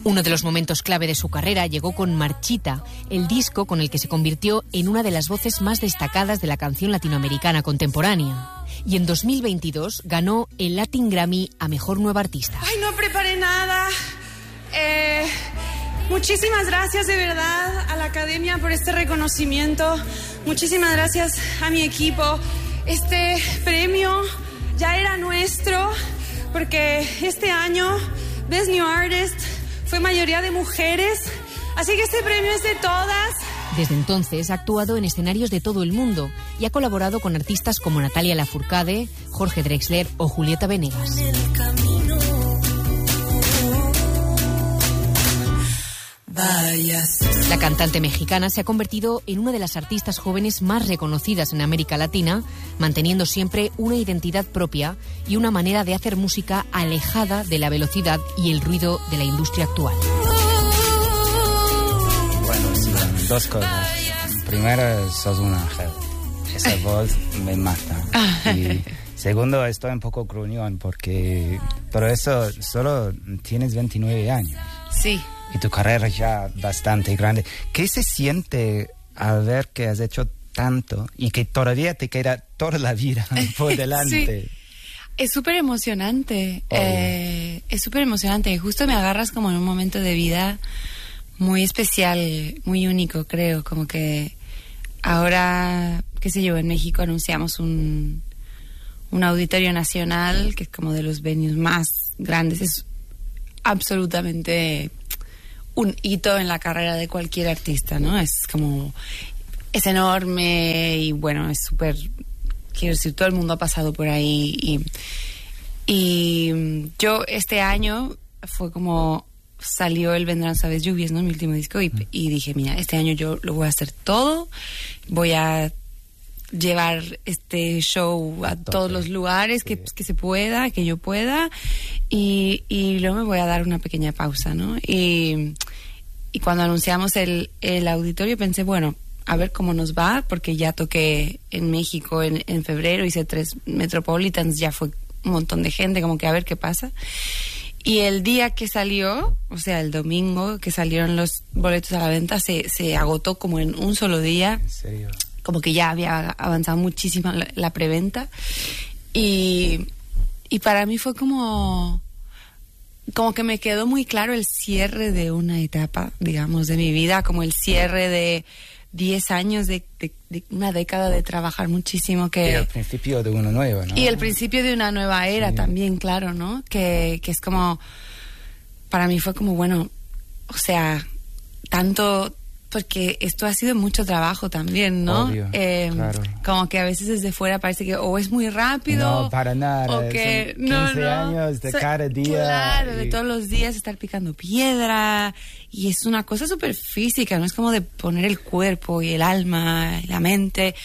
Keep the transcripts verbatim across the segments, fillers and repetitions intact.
Uno de los momentos clave de su carrera llegó con Marchita, el disco con el que se convirtió en una de las voces más destacadas de la canción latinoamericana contemporánea. Y en dos mil veintidós ganó el Latin Grammy a Mejor Nueva Artista. Ay, no preparé nada. Eh, muchísimas gracias de verdad a la Academia por este reconocimiento. Muchísimas gracias a mi equipo. Este premio ya era nuestro porque este año Best New Artist fue mayoría de mujeres, así que este premio es de todas. Desde entonces ha actuado en escenarios de todo el mundo y ha colaborado con artistas como Natalia Lafourcade, Jorge Drexler o Julieta Venegas. La cantante mexicana se ha convertido en una de las artistas jóvenes más reconocidas en América Latina, manteniendo siempre una identidad propia y una manera de hacer música alejada de la velocidad y el ruido de la industria actual. Bueno, sí, dos cosas. Primero, sos un ángel. Esa voz me mata. Y segundo, estoy un poco gruñón porque... Pero eso, solo tienes veintinueve años. Sí. Y tu carrera ya bastante grande. ¿Qué se siente al ver que has hecho tanto y que todavía te queda toda la vida por delante? Sí. Es súper emocionante. Eh, es súper emocionante. Justo me agarras como en un momento de vida muy especial, muy único, creo. Como que ahora, qué sé yo, en México anunciamos un, un auditorio nacional que es como de los venues más grandes. Es absolutamente... un hito en la carrera de cualquier artista, ¿no? Es como... es enorme y bueno, es súper... quiero decir, todo el mundo ha pasado por ahí y... y yo este año fue como... salió el Vendrán Suaves Lluvias, ¿no? Mi último disco y, y dije, mira, este año yo lo voy a hacer todo, voy a llevar este show a todos los lugares que, que se pueda, que yo pueda y, y luego me voy a dar una pequeña pausa, ¿no? Y, y cuando anunciamos el, el auditorio pensé, bueno, a ver cómo nos va, porque ya toqué en México en, en febrero, hice tres Metropolitans, ya fue un montón de gente, como que a ver qué pasa. Y el día que salió, o sea, el domingo que salieron los boletos a la venta, se, se agotó como en un solo día. ¿En serio? Como que ya había avanzado muchísimo la, la preventa. Y, y para mí fue como... como que me quedó muy claro el cierre de una etapa, digamos, de mi vida, como el cierre de diez años, de, de, de una década de trabajar muchísimo. Que, y el principio de una nueva, ¿no? Y el principio de una nueva era sí. también, claro, ¿no? Que, que es como... para mí fue como, bueno, o sea, tanto... porque esto ha sido mucho trabajo también, ¿no? Obvio, eh, claro. Como que a veces desde fuera parece que o es muy rápido... No, para nada. O que, son quince no, no. años de so, cada día. Claro, y... de todos los días estar picando piedra. Y es una cosa súper física, ¿no? Es como de poner el cuerpo y el alma y la mente.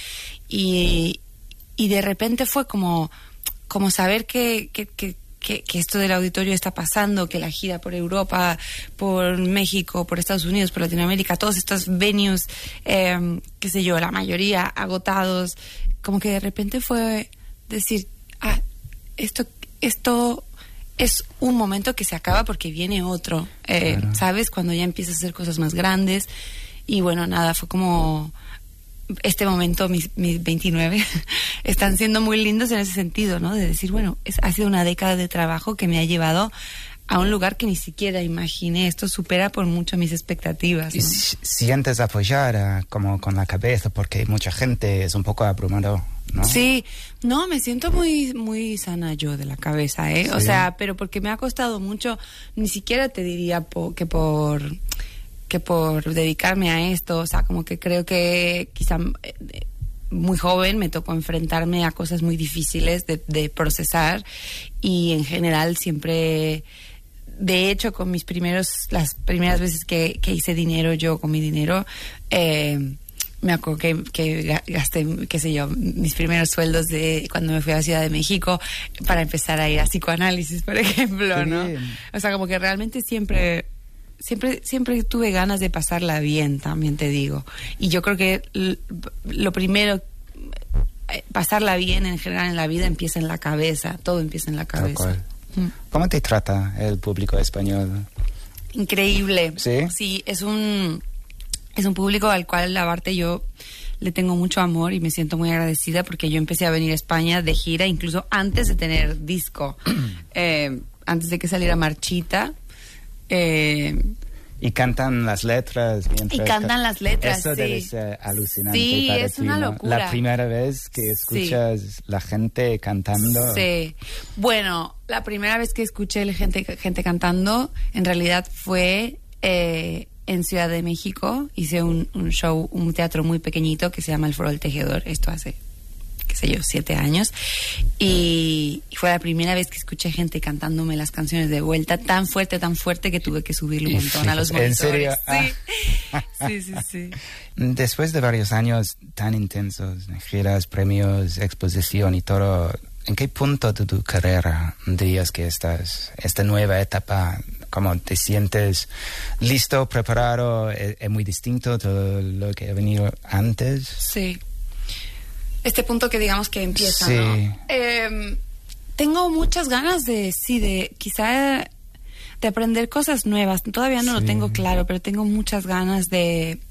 Y, y de repente fue como, como saber que... que, que Que, que esto del auditorio está pasando, que la gira por Europa, por México, por Estados Unidos, por Latinoamérica, todos estos venues, eh, qué sé yo, la mayoría agotados, como que de repente fue decir, ah, esto, esto es un momento que se acaba porque viene otro, eh, claro. ¿Sabes? Cuando ya empiezas a hacer cosas más grandes y bueno, nada, fue como... este momento, mis, mis veintinueve, están siendo muy lindos en ese sentido, ¿no? De decir, bueno, es, ha sido una década de trabajo que me ha llevado a un lugar que ni siquiera imaginé. Esto supera por mucho mis expectativas, ¿no? Y sientes apoyar uh, como con la cabeza, porque mucha gente es un poco abrumado, ¿no? Sí, no, me siento muy, muy sana yo de la cabeza, ¿eh? Sí. O sea, pero porque me ha costado mucho, ni siquiera te diría po- que por... que por dedicarme a esto, o sea, como que creo que quizá eh, muy joven me tocó enfrentarme a cosas muy difíciles de, de procesar y en general siempre, de hecho, con mis primeros, las primeras veces que, que hice dinero yo con mi dinero, eh, me acuerdo que, que gasté, qué sé yo, mis primeros sueldos de cuando me fui a la Ciudad de México para empezar a ir a psicoanálisis, por ejemplo, ¿no? O sea, como que realmente siempre... Siempre, siempre tuve ganas de pasarla bien, también te digo. Y yo creo que l- lo primero, pasarla bien en general en la vida empieza en la cabeza. Todo empieza en la cabeza. Mm. ¿Cómo te trata el público español? Increíble. ¿Sí? Sí, es un, es un público al cual aparte yo le tengo mucho amor y me siento muy agradecida porque yo empecé a venir a España de gira incluso antes de tener disco, eh, antes de que saliera Marchita. Eh, y cantan las letras. Y cantan las letras, Eso sí. debe ser alucinante. Sí, para es ti, una ¿no? locura. La primera vez que escuchas Sí. la gente cantando. Sí. Bueno, la primera vez que escuché la gente, gente cantando, en realidad fue eh, en Ciudad de México. Hice un, un show, un teatro muy pequeñito que se llama El Foro del Tejedor. Esto hace, qué sé yo, siete años. Y, y fue la primera vez que escuché gente cantándome las canciones de vuelta tan fuerte, tan fuerte que tuve que subirle un montón a los monitores. ¿En serio? Sí. Ah. sí, sí, sí. Después de varios años tan intensos, giras, premios, exposición y todo, ¿en qué punto de tu carrera dirías que estás, esta nueva etapa, cómo te sientes listo, preparado? ¿Es, es muy distinto todo lo que ha venido antes? Sí. Este punto que digamos que empieza, Sí. ¿no? Eh, tengo muchas ganas de, sí, de quizá de aprender cosas nuevas. Todavía no Sí. lo tengo claro, pero tengo muchas ganas de,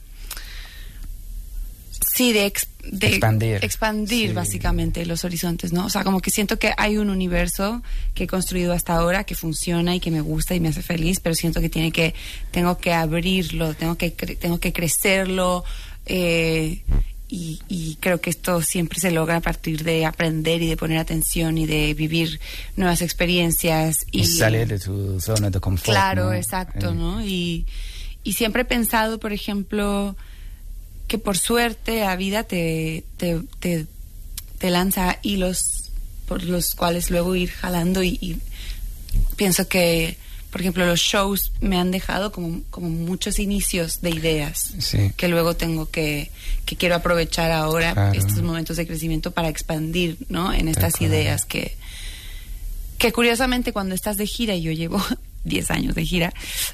sí, de, ex- de Expandir. expandir Sí. básicamente los horizontes, ¿no? O sea, como que siento que hay un universo que he construido hasta ahora que funciona y que me gusta y me hace feliz, pero siento que tiene que, tengo que abrirlo, tengo que, cre- tengo que crecerlo, eh, Y, y creo que esto siempre se logra a partir de aprender y de poner atención y de vivir nuevas experiencias. Y, Y, salir de tu zona de confort. Claro, ¿no? exacto, Eh, ¿no? Y, y siempre he pensado, por ejemplo, que por suerte la vida te, te, te, te lanza hilos por los cuales luego ir jalando y, y pienso que, por ejemplo, los shows me han dejado como, como muchos inicios de ideas Sí. que luego tengo que, que quiero aprovechar ahora, Claro. estos momentos de crecimiento para expandir, ¿no? En estas acuerdo. ideas que, que curiosamente cuando estás de gira, y yo llevo diez años de gira,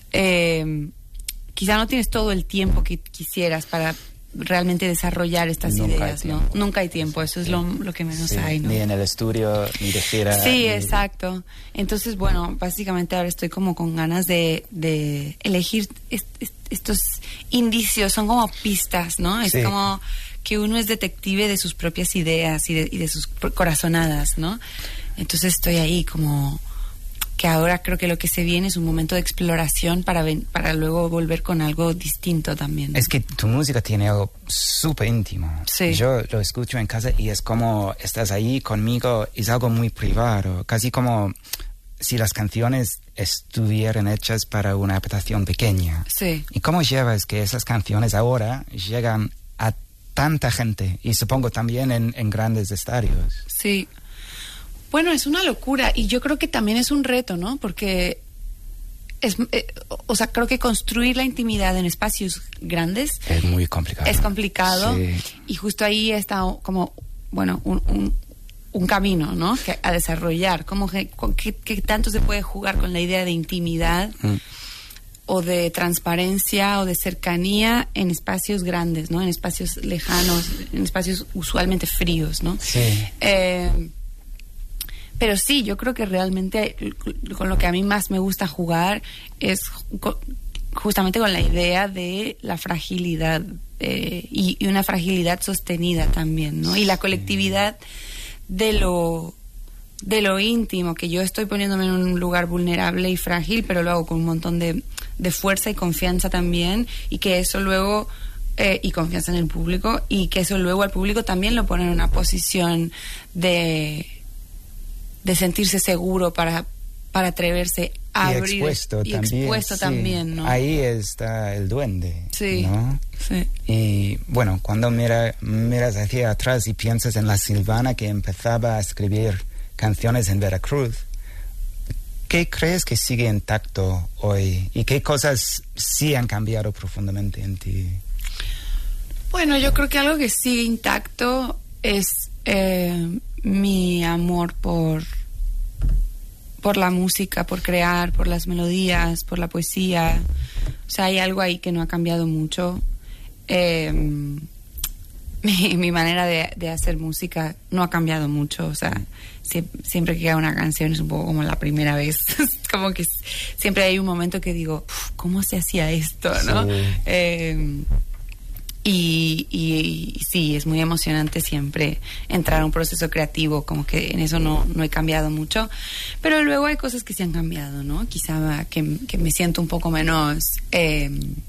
eh, quizá no tienes todo el tiempo que quisieras para realmente desarrollar estas Nunca hay ideas, ¿no? tiempo. Nunca hay tiempo, eso es lo, lo que menos Sí, hay, ¿no? Ni en el estudio, ni de gira. Sí, ni- exacto. Entonces, bueno, básicamente ahora estoy como con ganas de, de elegir est- est- estos indicios, son como pistas, ¿no? Es Sí. como que uno es detective de sus propias ideas y de, y de sus pro- corazonadas, ¿no? Entonces estoy ahí como que ahora creo que lo que se viene es un momento de exploración para, ven- para luego volver con algo distinto también, ¿no? Es que tu música tiene algo súper íntimo. Sí. Yo lo escucho en casa y es como estás ahí conmigo, es algo muy privado, casi como si las canciones estuvieran hechas para una habitación pequeña. Sí. ¿Y cómo llevas que esas canciones ahora llegan a tanta gente? Y supongo también en, en grandes estadios. Sí. Bueno, es una locura y yo creo que también es un reto, ¿no? Porque es, eh, o sea, creo que construir la intimidad en espacios grandes Es muy complicado. es complicado Sí. y justo ahí está como, bueno, un, un, un camino, ¿no? Que a desarrollar, cómo que, con qué, qué tanto se puede jugar con la idea de intimidad Mm. o de transparencia o de cercanía en espacios grandes, ¿no? En espacios lejanos, en espacios usualmente fríos, ¿no? Sí. Eh, pero sí, yo creo que realmente con lo que a mí más me gusta jugar es ju- justamente con la idea de la fragilidad eh, y, y una fragilidad sostenida también, ¿no? Y la colectividad de lo de lo íntimo, que yo estoy poniéndome en un lugar vulnerable y frágil, pero lo hago con un montón de, de fuerza y confianza también, y que eso luego eh, y confianza en el público, y que eso luego al público también lo pone en una posición de de sentirse seguro para, para atreverse a y abrir. expuesto y también. expuesto sí. también, ¿no? Ahí está el duende. Sí, ¿no? sí. Y bueno, cuando mira, miras hacia atrás y piensas en la Silvana que empezaba a escribir canciones en Veracruz, ¿qué crees que sigue intacto hoy? ¿Y qué cosas sí han cambiado profundamente en ti? Bueno, yo creo que algo que sigue intacto es eh, mi amor por, por la música, por crear, por las melodías, por la poesía. O sea, hay algo ahí que no ha cambiado mucho. Eh, mi, mi manera de, de hacer música no ha cambiado mucho. O sea, sie- siempre que hago una canción es un poco como la primera vez. Como que siempre hay un momento que digo, ¿cómo se hacía esto? ¿No? Sí. Eh, y, y, y sí, es muy emocionante siempre entrar a un proceso creativo, como que en eso no, no he cambiado mucho. Pero luego hay cosas que sí han cambiado, ¿no? Quizá que, que me siento un poco menos... Eh,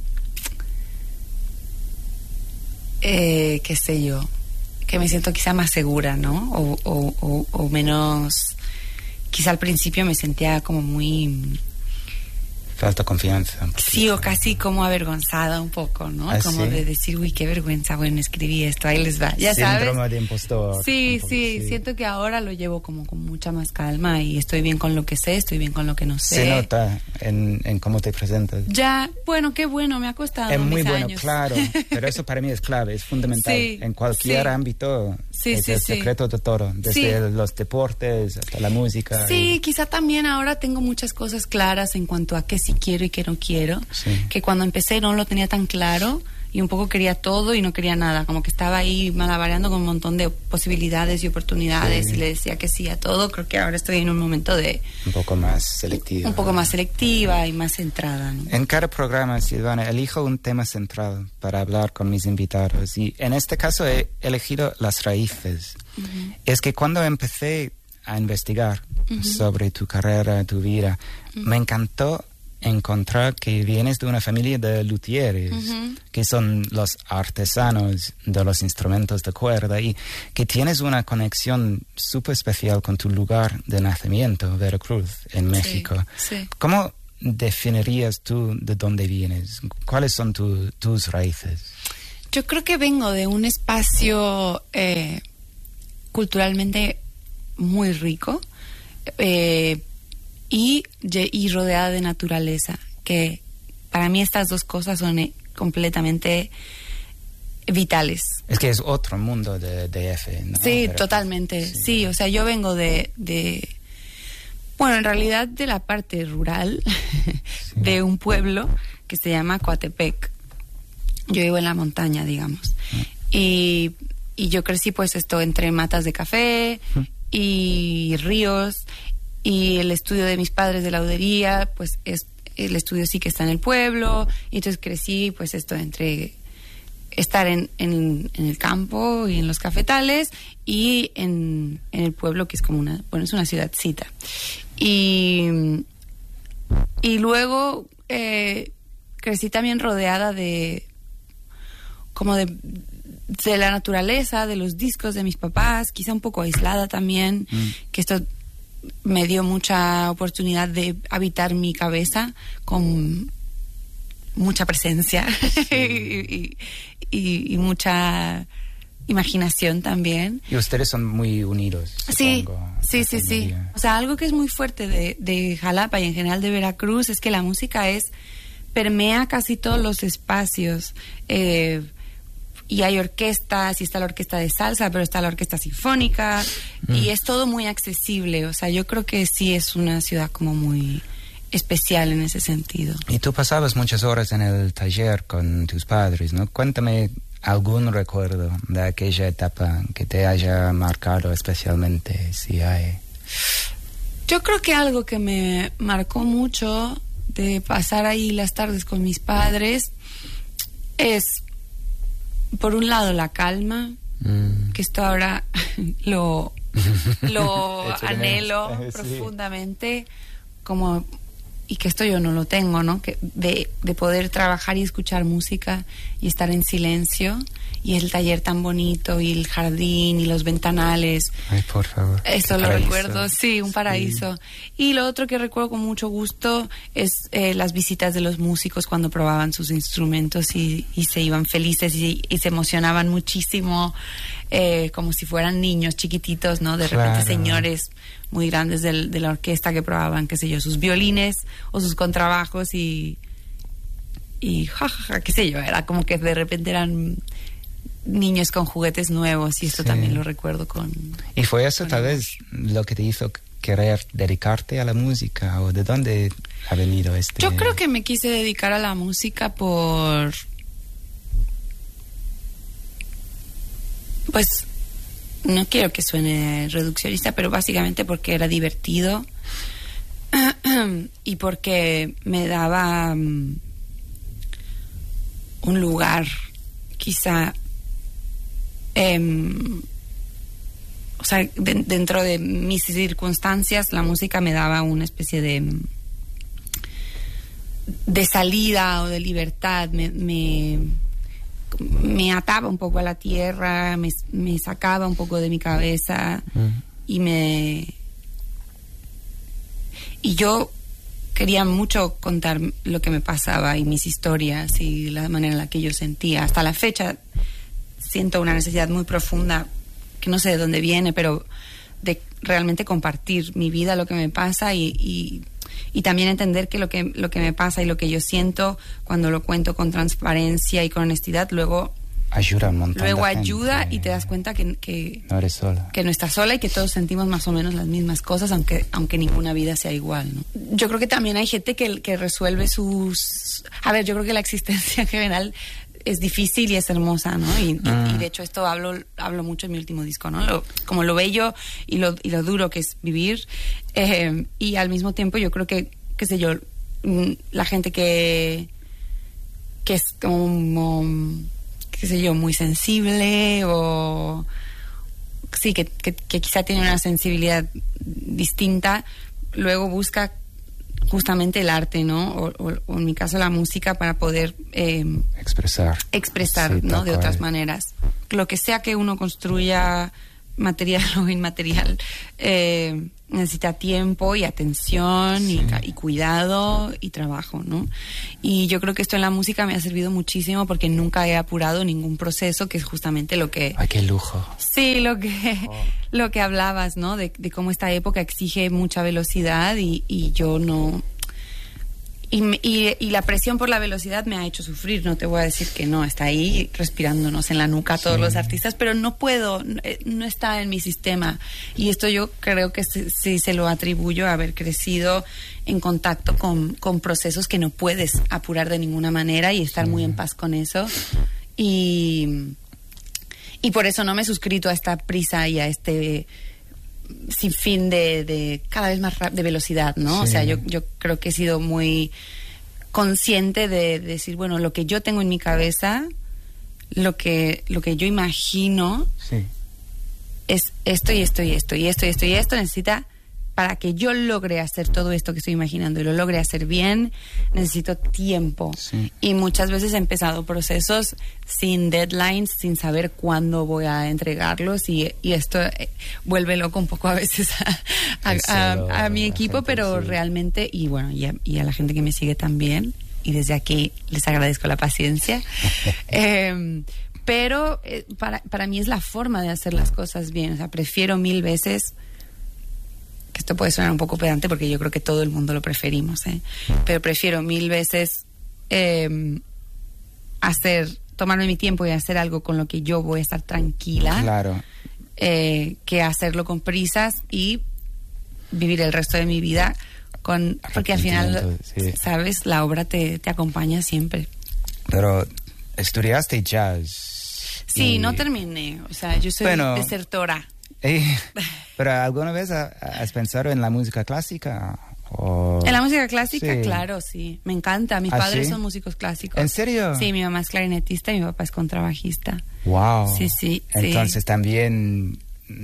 Eh, qué sé yo, que me siento quizá más segura, ¿no? O, o, o, o menos, quizá al principio me sentía como muy... Falta confianza. Sí, o casi como avergonzada un poco, ¿no? ¿Ah, como sí? de decir, uy, qué vergüenza, bueno, escribí esto, ahí les va, ya sabes. Síndrome de impostor. Sí, poco, sí, sí, siento que ahora lo llevo como con mucha más calma y estoy bien con lo que sé, estoy bien con lo que no sé. Se nota en, en cómo te presentas. Ya, bueno, qué bueno, me ha costado Es muy mis bueno, años. claro, pero eso para mí es clave, es fundamental. Sí, en cualquier sí. ámbito Sí, es sí, el sí. secreto de todo, desde Sí. los deportes hasta la música. Sí, y- quizá también ahora tengo muchas cosas claras en cuanto a qué sí quiero y qué no quiero. Sí. Que cuando empecé no lo tenía tan claro y un poco quería todo y no quería nada. Como que estaba ahí malabareando con un montón de posibilidades y oportunidades Sí. y le decía que sí a todo. Creo que ahora estoy en un momento de un poco más selectiva. un poco más selectiva y más centrada, ¿no? En cada programa, Silvana, elijo un tema central para hablar con mis invitados y en este caso he elegido las raíces. Uh-huh. Es que cuando empecé a investigar uh-huh. sobre tu carrera, tu vida, uh-huh. me encantó encontrar que vienes de una familia de luthieres, uh-huh. que son los artesanos de los instrumentos de cuerda y que tienes una conexión súper especial con tu lugar de nacimiento, Veracruz, en México. Sí, sí. ¿Cómo definirías tú de dónde vienes? ¿Cuáles son tu, tus raíces? Yo creo que vengo de un espacio eh, culturalmente muy rico, eh, Y, y rodeada de naturaleza, que para mí estas dos cosas son eh, completamente vitales. Es que es otro mundo de D F, ¿no? Sí, Pero, totalmente, sí. sí, o sea, yo vengo de, de bueno, en realidad de la parte rural sí. de un pueblo que se llama Coatepec. Yo vivo en la montaña, digamos. Mm. Y, y yo crecí pues esto entre matas de café mm. y ríos. Y el estudio de mis padres de laudería, pues es, el estudio sí que está en el pueblo. Y entonces crecí, pues esto entre estar en, en, en el campo y en los cafetales y en, en el pueblo, que es como una, bueno, es una ciudadcita. Y, y luego eh, crecí también rodeada de, como de, de la naturaleza, de los discos de mis papás, quizá un poco aislada también, mm. que esto me dio mucha oportunidad de habitar mi cabeza con mucha presencia sí. y, y, y mucha imaginación también. Y ustedes son muy unidos. Sí, supongo, sí, sí, sí. O sea, algo que es muy fuerte de, de Jalapa y en general de Veracruz es que la música es permea casi todos los espacios. Eh, y hay orquestas, y está la orquesta de salsa, pero está la orquesta sinfónica, mm. y es todo muy accesible. O sea, yo creo que sí es una ciudad como muy especial en ese sentido. Y tú pasabas muchas horas en el taller con tus padres, ¿no? Cuéntame algún recuerdo de aquella etapa que te haya marcado especialmente, si hay. Yo creo que algo que me marcó mucho de pasar ahí las tardes con mis padres es, por un lado, la calma, mm. que esto ahora lo, lo anhelo sí. profundamente, como, y que esto yo no lo tengo, ¿no? Que de, de poder trabajar y escuchar música y estar en silencio, y el taller tan bonito, y el jardín, y los ventanales. Ay, por favor. Esto lo paraíso. recuerdo, sí, un paraíso. Sí. Y lo otro que recuerdo con mucho gusto es eh, las visitas de los músicos cuando probaban sus instrumentos y, y se iban felices y, y se emocionaban muchísimo, eh, como si fueran niños chiquititos, ¿no? De repente claro. señores muy grandes del, de la orquesta que probaban, qué sé yo, sus violines o sus contrabajos y, y jajaja, qué sé yo, era como que de repente eran niños con juguetes nuevos, y esto sí. también lo recuerdo con... ¿Y fue eso tal vez lo que te hizo querer dedicarte a la música, o de dónde ha venido este...? Yo creo que me quise dedicar a la música por... Pues no quiero que suene reduccionista, pero básicamente porque era divertido y porque me daba um, un lugar, quizá, eh, o sea, de, dentro de mis circunstancias, la música me daba una especie de de salida o de libertad, me, me, me ataba un poco a la tierra, me, me sacaba un poco de mi cabeza uh-huh. y me y yo quería mucho contar lo que me pasaba y mis historias y la manera en la que yo sentía. Hasta la fecha siento una necesidad muy profunda, que no sé de dónde viene, pero de realmente compartir mi vida, lo que me pasa y, y, y también entender que lo que lo que me pasa y lo que yo siento cuando lo cuento con transparencia y con honestidad, luego ayuda un montón luego de gente. ayuda y te das cuenta que, que no eres sola, que no estás sola y que todos sentimos más o menos las mismas cosas, aunque aunque ninguna vida sea igual, ¿no? Yo creo que también hay gente que, que resuelve sus... A ver, yo creo que la existencia en general es difícil y es hermosa, ¿no? Y, mm. y, y de hecho esto hablo hablo mucho en mi último disco, ¿no? Lo, como lo bello y lo, y lo duro que es vivir. Eh, y al mismo tiempo yo creo que, qué sé yo, la gente que, que es como, qué sé yo, muy sensible o... Sí, que, que, que quizá tiene una sensibilidad distinta, luego busca justamente el arte, ¿no? O, o, o en mi caso la música para poder eh, expresar, expresar, sí, ¿no? De otras maneras. Lo que sea que uno construya, material o inmaterial, eh, necesita tiempo y atención, sí, y, y cuidado y trabajo, ¿no? Y yo creo que esto en la música me ha servido muchísimo porque nunca he apurado ningún proceso, que es justamente lo que... ¡Ay, qué lujo! Sí, lo que, oh. lo que hablabas, ¿no? De, de cómo esta época exige mucha velocidad y, y yo no... Y, y, y la presión por la velocidad me ha hecho sufrir, no te voy a decir que no, está ahí respirándonos en la nuca todos sí. los artistas, pero no puedo, no está en mi sistema. Y esto yo creo que sí, sí se lo atribuyo a haber crecido en contacto con, con procesos que no puedes apurar de ninguna manera y estar sí. muy en paz con eso. Y, y por eso no me he suscrito a esta prisa y a este... sin fin de, de cada vez más de velocidad, ¿no? Sí. O sea, yo, yo creo que he sido muy consciente de, de decir, bueno, lo que yo tengo en mi cabeza, lo que, lo que yo imagino sí. es esto y esto y esto y esto y esto y esto necesita, para que yo logre hacer todo esto que estoy imaginando y lo logre hacer bien, necesito tiempo. Sí. Y muchas veces he empezado procesos sin deadlines, sin saber cuándo voy a entregarlos y, y esto eh, vuelve loco un poco a veces a, a, a, a mi equipo, gente, pero sí. realmente, y bueno, y a, y a la gente que me sigue también, y desde aquí les agradezco la paciencia. eh, pero eh, para, para mí es la forma de hacer las cosas bien. O sea, prefiero mil veces... Esto puede sonar un poco pedante porque yo creo que todo el mundo lo preferimos, ¿eh? Pero prefiero mil veces eh, hacer, tomarme mi tiempo y hacer algo con lo que yo voy a estar tranquila, claro. eh, que hacerlo con prisas y vivir el resto de mi vida con, porque al final, sí. sabes, la obra te, te acompaña siempre. Pero estudiaste jazz. Sí, y... no terminé, o sea, yo soy bueno, desertora. Eh, ¿Pero alguna vez has pensado en la música clásica? O... En la música clásica, sí. claro, sí. Me encanta. Mis ¿Ah, padres sí? son músicos clásicos. ¿En serio? Sí, mi mamá es clarinetista y mi papá es contrabajista. Wow. Sí, sí. Entonces sí. también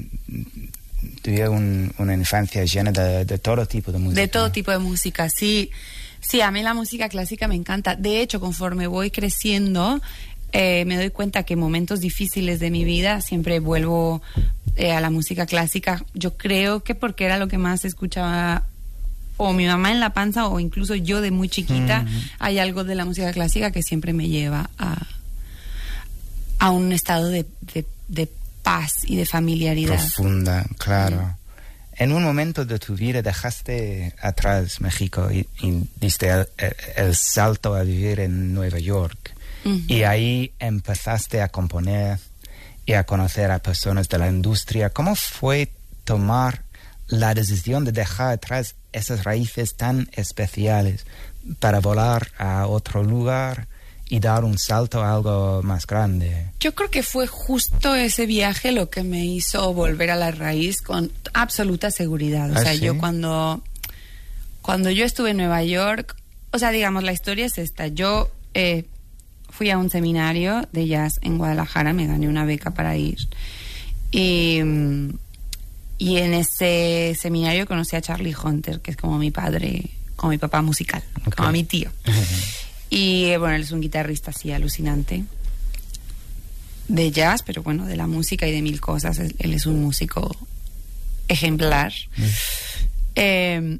tuve un, una infancia llena de, de todo tipo de música. De todo tipo de música, sí. Sí, a mí la música clásica me encanta. De hecho, conforme voy creciendo... Eh, me doy cuenta que en momentos difíciles de mi vida siempre vuelvo eh, a la música clásica. Yo creo que porque era lo que más escuchaba o mi mamá en la panza o incluso yo de muy chiquita. Mm-hmm. Hay algo de la música clásica que siempre me lleva a, a un estado de, de, de paz y de familiaridad. Profunda, claro. Mm. En un momento de tu vida dejaste atrás México y, y diste el, el salto a vivir en Nueva York. Uh-huh. Y ahí empezaste a componer y a conocer a personas de la industria. ¿Cómo fue tomar la decisión de dejar atrás esas raíces tan especiales para volar a otro lugar y dar un salto a algo más grande? Yo creo que fue justo ese viaje lo que me hizo volver a la raíz con absoluta seguridad. O ¿Ah, sea, sí? yo cuando, cuando yo estuve en Nueva York, o sea, digamos, la historia es esta. Yo eh, fui a un seminario de jazz en Guadalajara, me gané una beca para ir. Y, y en ese seminario conocí a Charlie Hunter, que es como mi padre, como mi papá musical, okay. Como mi tío. Y bueno, él es un guitarrista así alucinante de jazz, pero bueno, de la música y de mil cosas. Él es un músico ejemplar. Mm. Eh,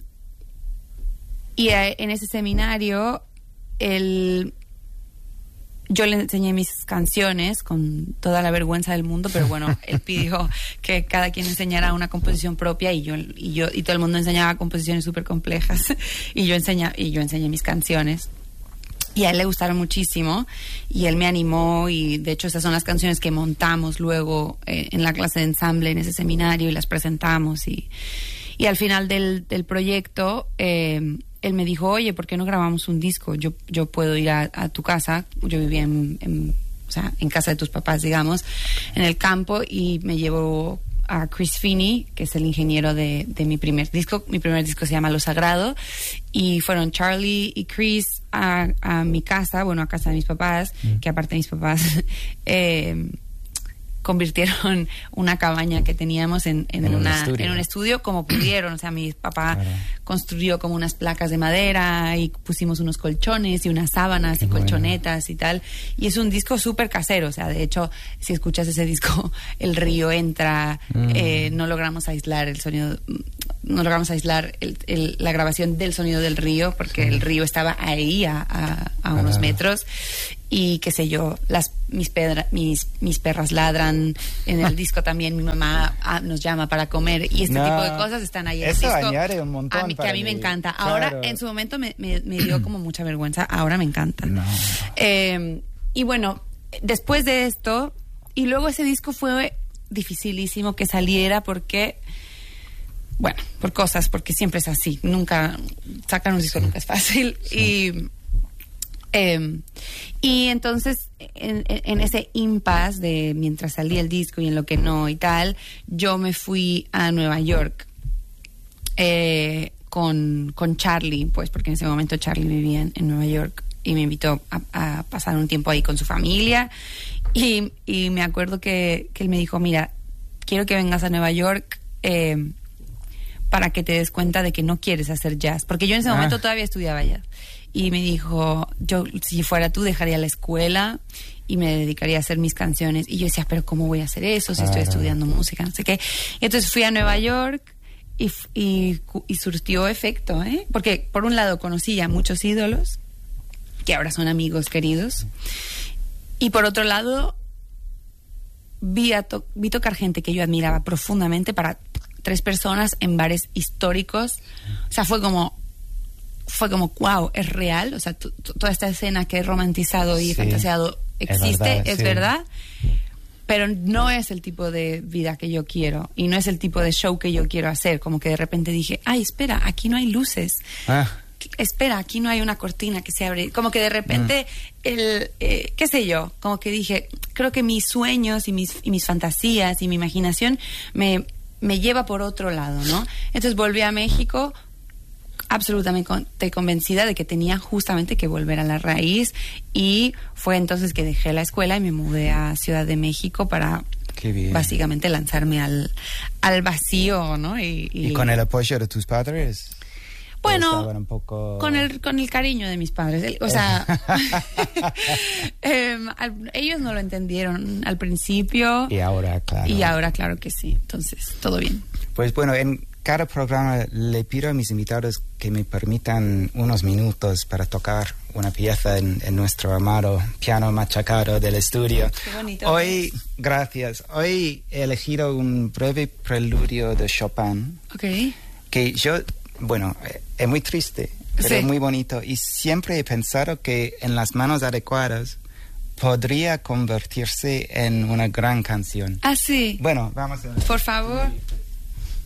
y en ese seminario, él, yo le enseñé mis canciones con toda la vergüenza del mundo, pero bueno, él pidió que cada quien enseñara una composición propia y yo y yo y todo el mundo enseñaba composiciones súper complejas y yo enseña y yo enseñé mis canciones. Y a él le gustaron muchísimo y él me animó y de hecho esas son las canciones que montamos luego eh, en la clase de ensamble en ese seminario y las presentamos y, y al final del, del proyecto eh, él me dijo, oye, ¿por qué no grabamos un disco? Yo, yo puedo ir a, a tu casa, yo vivía en, en, o sea, en casa de tus papás, digamos, en el campo y me llevó a Chris Finney, que es el ingeniero de, de mi primer disco. Mi primer disco se llama Lo Sagrado y fueron Charlie y Chris a, a mi casa, bueno, a casa de mis papás, mm. que aparte de mis papás eh, convirtieron una cabaña que teníamos en, en, en, una, un en un estudio como pudieron. O sea, mi papá claro. construyó como unas placas de madera y pusimos unos colchones y unas sábanas Qué y bueno. colchonetas y tal. Y es un disco súper casero. O sea, de hecho, si escuchas ese disco, el río entra, mm. eh, no logramos aislar el sonido, no logramos aislar el, el, la grabación del sonido del río porque sí. el río estaba ahí a, a, a unos ah. metros. Y qué sé yo, las mis, pedra, mis mis perras ladran en el disco también, mi mamá ah, nos llama para comer y este no, tipo de cosas están ahí en el disco. Eso añade un montón a mí, que a mí, mí me encanta. Claro. Ahora, en su momento me, me, me dio como mucha vergüenza, ahora me encanta. No. Eh, y bueno, después de esto, y luego ese disco fue dificilísimo que saliera porque... Bueno, por cosas, porque siempre es así. Nunca, sacar un disco sí. nunca es fácil. Sí. Y... Eh, y entonces en, en ese impasse de mientras salía el disco y en lo que no y tal, yo me fui a Nueva York eh, con, con Charlie, pues porque en ese momento Charlie vivía en, en Nueva York y me invitó a, a pasar un tiempo ahí con su familia y, y me acuerdo que, que él me dijo, mira, quiero que vengas a Nueva York eh, para que te des cuenta de que no quieres hacer jazz, porque yo en ese ah. momento todavía estudiaba jazz. Y me dijo, yo si fuera tú dejaría la escuela y me dedicaría a hacer mis canciones. Y yo decía, pero ¿cómo voy a hacer eso si claro. estoy estudiando música? No sé qué. Y entonces fui a Nueva York y, y, y surtió efecto, ¿eh? Porque por un lado conocí a muchos ídolos que ahora son amigos queridos. Y por otro lado vi, a to- vi tocar gente que yo admiraba profundamente para tres personas en bares históricos. O sea, fue como... fue como, wow, es real, o sea, t- t- toda esta escena que he romantizado y sí, fantaseado existe, es verdad, es sí. verdad, pero no es el tipo de vida que yo quiero y no es el tipo de show que yo quiero hacer. Como que de repente dije, ay, espera, aquí no hay luces, ah. espera, aquí no hay una cortina que se abre, como que de repente, mm. el, eh, qué sé yo, como que dije, creo que mis sueños y mis, y mis fantasías y mi imaginación me, me lleva por otro lado, ¿no? Entonces volví a México absolutamente convencida de que tenía justamente que volver a la raíz y fue entonces que dejé la escuela y me mudé a Ciudad de México para básicamente lanzarme al, al vacío, ¿no? Y, y, ¿Y con el apoyo de tus padres? Bueno, un poco... con el con el cariño de mis padres, o sea, eh, al, ellos no lo entendieron al principio. Y ahora, claro. Y ahora, claro que sí, entonces, todo bien. Pues bueno, en cada programa le pido a mis invitados que me permitan unos minutos para tocar una pieza en, en nuestro amado piano machacado del estudio. Qué bonito. Hoy, gracias, hoy he elegido un breve preludio de Chopin. Ok. Que yo, bueno, es muy triste, pero sí. es muy bonito. Y siempre he pensado que en las manos adecuadas podría convertirse en una gran canción. Ah, sí. Bueno, vamos a ver. Por favor.